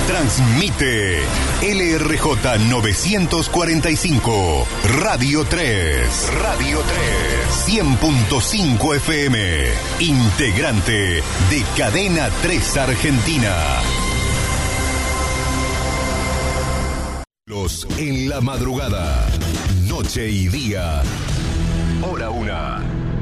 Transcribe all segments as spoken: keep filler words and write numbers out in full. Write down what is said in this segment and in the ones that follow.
Transmite L R J novecientos cuarenta y cinco, Radio tres. Radio tres. cien punto cinco F M. Integrante de Cadena tres Argentina. Los en la madrugada. Noche y día. Hora una.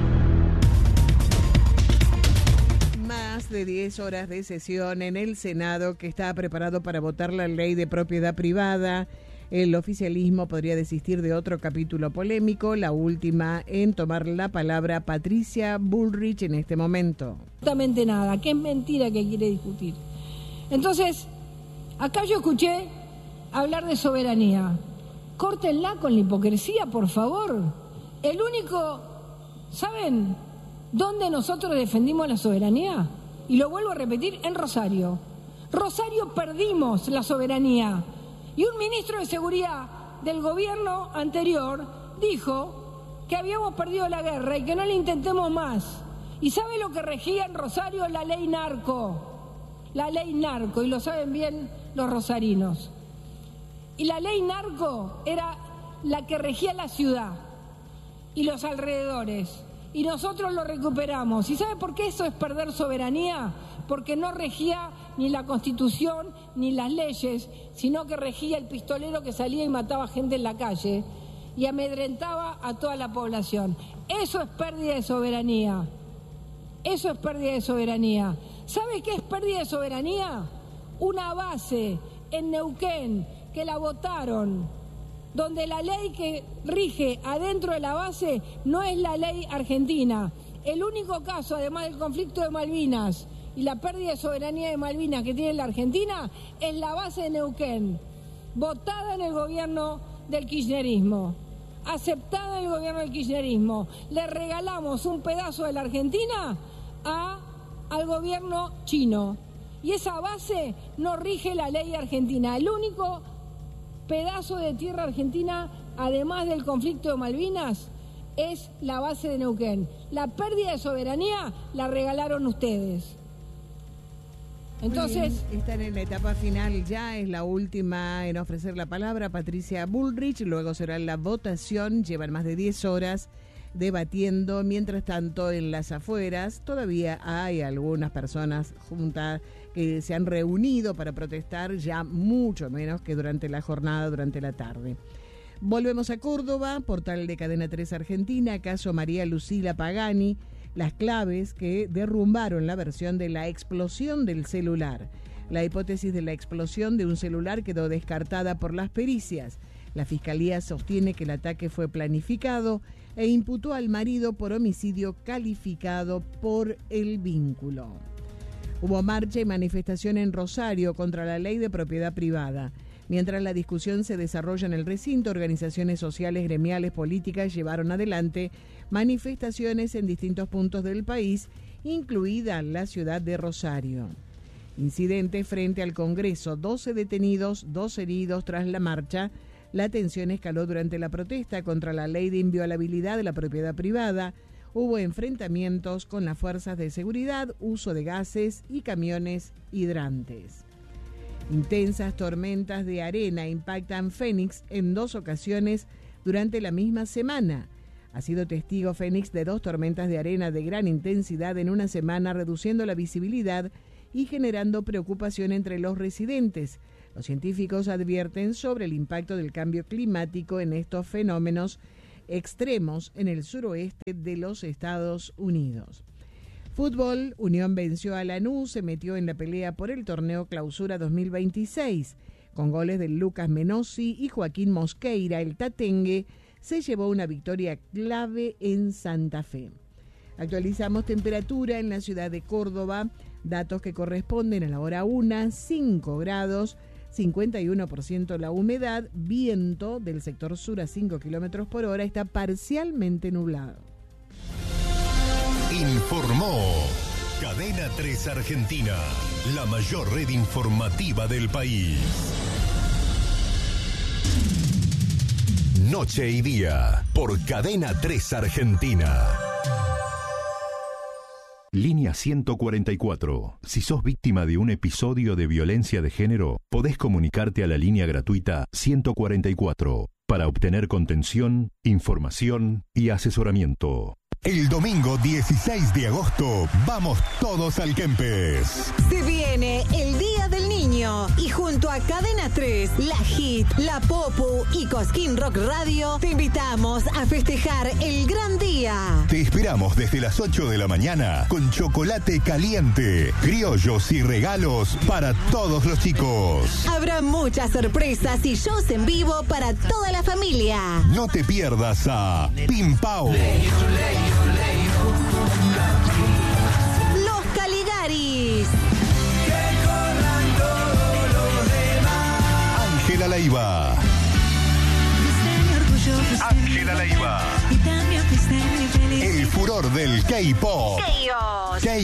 De diez horas de sesión en el Senado, que está preparado para votar la ley de propiedad privada. El oficialismo podría desistir de otro capítulo polémico, la última en tomar la palabra Patricia Bullrich en este momento. Absolutamente nada, que es mentira que quiere discutir. Entonces, acá yo escuché hablar de soberanía. Córtenla con la hipocresía, por favor. El único, ¿saben dónde nosotros defendimos la soberanía? Y lo vuelvo a repetir, en Rosario. Rosario perdimos la soberanía. Y un ministro de Seguridad del gobierno anterior dijo que habíamos perdido la guerra y que no la intentemos más. ¿Y sabe lo que regía en Rosario? La ley narco. La ley narco, y lo saben bien los rosarinos. Y la ley narco era la que regía la ciudad y los alrededores. Y nosotros lo recuperamos. ¿Y sabe por qué eso es perder soberanía? Porque no regía ni la Constitución ni las leyes, sino que regía el pistolero que salía y mataba gente en la calle y amedrentaba a toda la población. Eso es pérdida de soberanía. Eso es pérdida de soberanía. ¿Sabe qué es pérdida de soberanía? Una base en Neuquén que la votaron, donde la ley que rige adentro de la base no es la ley argentina. El único caso, además del conflicto de Malvinas y la pérdida de soberanía de Malvinas que tiene la Argentina, es la base de Neuquén, votada en el gobierno del kirchnerismo, aceptada en el gobierno del kirchnerismo. Le regalamos un pedazo de la Argentina a, al gobierno chino. Y esa base no rige la ley argentina. El único pedazo de tierra argentina, además del conflicto de Malvinas, es la base de Neuquén. La pérdida de soberanía la regalaron ustedes. Entonces, están en la etapa final, ya es la última en ofrecer la palabra Patricia Bullrich, luego será la votación, llevan más de diez horas debatiendo. Mientras tanto, en las afueras todavía hay algunas personas juntas que se han reunido para protestar, ya mucho menos que durante la jornada, durante la tarde. Volvemos a Córdoba, portal de Cadena tres Argentina, caso María Lucila Pagani, las claves que derrumbaron la versión de la explosión del celular. La hipótesis de la explosión de un celular quedó descartada por las pericias. La Fiscalía sostiene que el ataque fue planificado e imputó al marido por homicidio calificado por el vínculo. Hubo marcha y manifestación en Rosario contra la ley de propiedad privada. Mientras la discusión se desarrolla en el recinto, organizaciones sociales, gremiales, políticas llevaron adelante manifestaciones en distintos puntos del país, incluida la ciudad de Rosario. Incidente frente al Congreso, doce detenidos, dos heridos tras la marcha. La tensión escaló durante la protesta contra la ley de inviolabilidad de la propiedad privada. Hubo enfrentamientos con las fuerzas de seguridad, uso de gases y camiones hidrantes. Intensas tormentas de arena impactan Phoenix en dos ocasiones durante la misma semana. Ha sido testigo Phoenix de dos tormentas de arena de gran intensidad en una semana, reduciendo la visibilidad y generando preocupación entre los residentes. Los científicos advierten sobre el impacto del cambio climático en estos fenómenos extremos en el suroeste de los Estados Unidos. Fútbol, Unión venció a Lanús, se metió en la pelea por el torneo Clausura dos mil veintiséis. Con goles de Lucas Menossi y Joaquín Mosqueira, el tatengue se llevó una victoria clave en Santa Fe. Actualizamos temperatura en la ciudad de Córdoba, datos que corresponden a la hora una, cinco grados, cincuenta y uno por ciento la humedad, viento del sector sur a cinco kilómetros por hora, está parcialmente nublado. Informó Cadena tres Argentina, la mayor red informativa del país. Noche y día, por Cadena tres Argentina. Línea ciento cuarenta y cuatro. Si sos víctima de un episodio de violencia de género, podés comunicarte a la línea gratuita ciento cuarenta y cuatro para obtener contención, información y asesoramiento. El domingo dieciséis de agosto, vamos todos al Kempes. Se viene el Día del Niño y junto a Cadena tres, La Hit, La Popu y Cosquín Rock Radio, te invitamos a festejar el gran día. Te esperamos desde las ocho de la mañana con chocolate caliente, criollos y regalos para todos los chicos. Habrá muchas sorpresas y shows en vivo para toda la familia. No te pierdas a Pim Pau, Los Caligaris, Ángela Leiva, Ángela Leiva, el furor del K-pop.